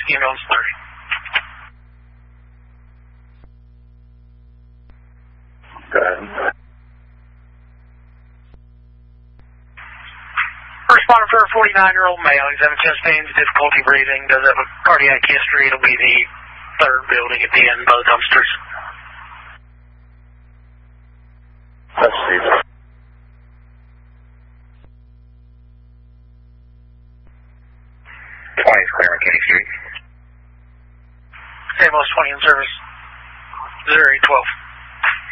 60 ambulance 30. Go ahead. Responding for a 49-year-old male. He's having chest pains, difficulty breathing, does have a cardiac history. It'll be the third building at the end of both dumpsters. Let's see. 20 is clear on Kenny Street. St. Louis 20 in service. 0812.